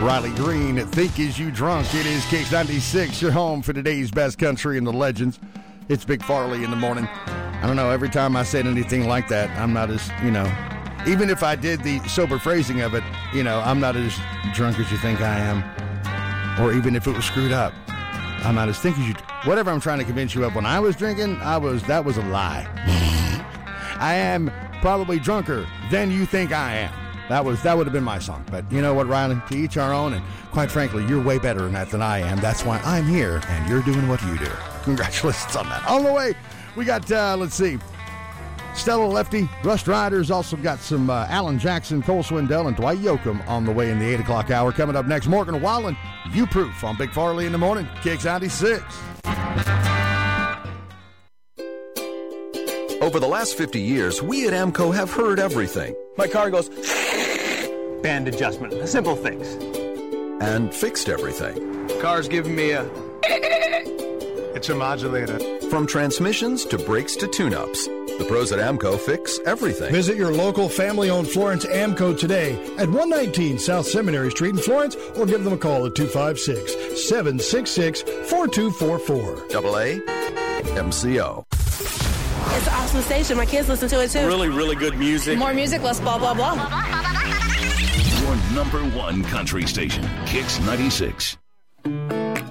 Riley Green, Think Is You Drunk. It is Kicks 96, your home for today's best country and the legends. It's Big Farley in the morning. I don't know, every time I said anything like that, I'm not as, even if I did the sober phrasing of it, I'm not as drunk as you think I am. Or even if it was screwed up, I'm not as think as you. Whatever I'm trying to convince you of when I was drinking, that was a lie. I am probably drunker than you think I am. That would have been my song. But you know what, Riley? To each our own, and quite frankly, you're way better in that than I am. That's why I'm here, and you're doing what you do. Congratulations on that. On the way, we got, let's see, Stella Lefty, Rust Riders, also got some Alan Jackson, Cole Swindell, and Dwight Yoakam on the way in the 8 o'clock hour. Coming up next, Morgan Wallen, You Proof on Big Farley in the morning, Kicks 96. Over the last 50 years, we at AMCO have heard everything. My car goes band adjustment, simple things. And fixed everything. Car's giving me a... It's a modulator. From transmissions to brakes to tune-ups, the pros at AMCO fix everything. Visit your local family-owned Florence AMCO today at 119 South Seminary Street in Florence, or give them a call at 256-766-4244. AA MCO. It's an awesome station. My kids listen to it, too. Really, really good music. More music, less blah, blah, blah. Your number one country station, Kicks 96.